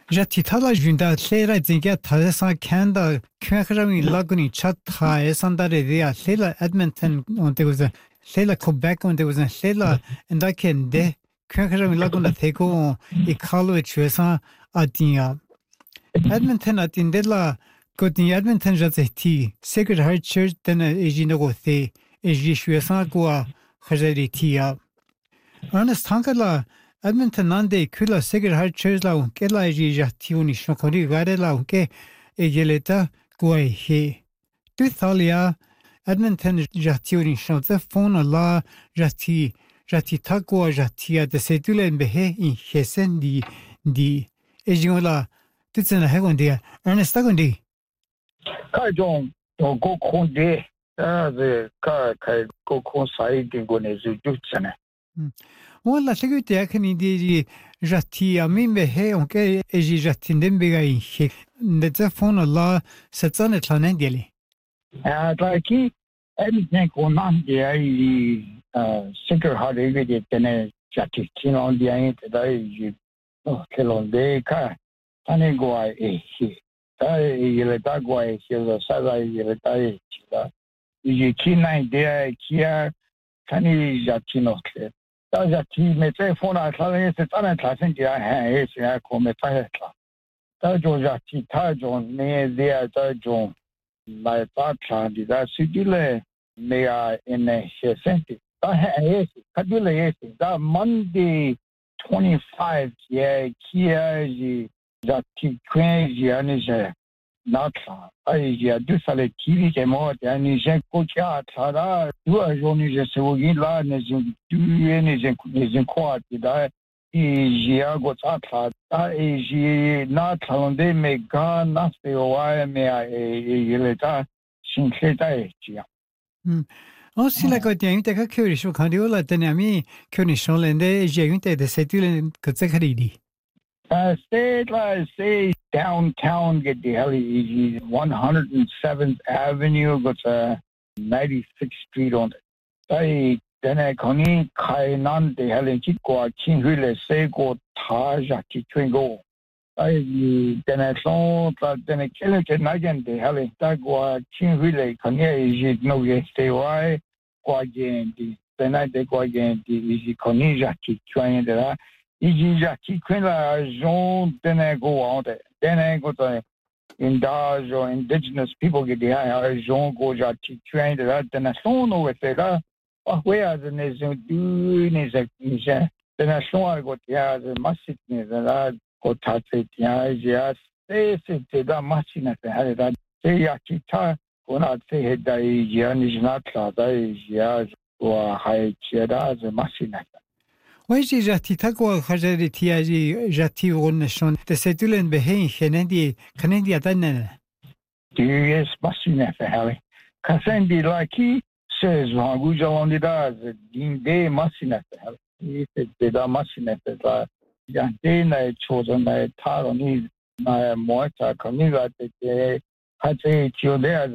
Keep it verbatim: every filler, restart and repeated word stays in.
Jati thala junda lera zinga thalesa kanda kyakrami laguni chat tha esandare dia lela Edmonton on there was a lela Quebec on there was a lela and I can de kyakrami laguna theko e khalo chwesa adia Edmonton atindela Godi Edmonton jati Sacred Heart Church then ejino the ejishwesa kwa khajari tia Ernest Tankala Edmonton Nande Kula Sacred Heart Church la kela ji jatiuni shokori gare la ke egeleta koi he tu thalia Edmonton jatiuni shotse phone la jati jati takwa jatia de setulen behe in hesen di di ejola tutsena hegondia Ernest Tagondi Kai jong go konde a the ka kai go konsai dingo ne zu jutsana Wala seguite akani di jati amimbe he onke eji jatindem begai he netza phone la satsane tlanendeli a like anything going on there uh Sacred Heart ege tene jati kino on the end that is oh kelon de ka tane go ai e he ta ele ta go ai he so sa sa ele ta e chila yi kina de kia tani jati no ke Daja ti me telefona tla se tana tla sen dia he se ya come ta tla. Ta jo ja ti ta jo ne dia ta jo la ta tla di da sidile me a in he senti. Ta he ka dile he da Monday twenty-five ye kia ji ja ti kwen ji ani je na tla. Ai ya du sale ti ke mo ani je ko cha tla da du a jo ni je se wo gi la ne je du ne je ne je ko ti da i ya go ta tla da e ji na tla de me ga na se o wa me a e le ta sin se ta e ji hm Aussi la côté inte ka kyori sho kandiola tenami kyoni sholende je inte de setulen kutsakaridi Uh, stay like say downtown get the hell is one hundred seventh Avenue got uh ninety-sixth Street on it. I then I koni kai nan de hell in chikwa chin hule say go taja chitwingo. I then I saw that then I kill it and again de hell in tagwa chin hule koni is no get stay why go again then I de go again is koni ja chitwin de Iji jati kwela zone denego on it. Denego to indage or indigenous people get the high zone go jati train that then a sono with it. Where the nation do is a mission. Then I saw I got yeah the massive and I got touch it. Yeah, they say that machine at the head that say yakita or not say head that is not that is yeah or high cheddar as a machine. Wajji jati takwa khajari tiaji jati wonnashon de setulen behin khenendi khenendi atanna Yes masina fahali kasendi laki says wangu jawandi da din de masina fahali is de da masina fahali ya de na chosen na taro ni na moita kamiga de hache chode as